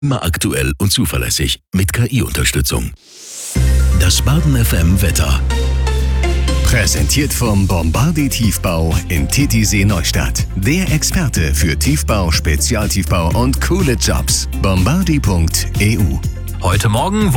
Immer aktuell und zuverlässig mit KI-Unterstützung. Das Baden FM Wetter. Präsentiert vom Bombardier Tiefbau in Titisee Neustadt. Der Experte für Tiefbau, Spezialtiefbau und coole Jobs. bombardier.eu. Heute Morgen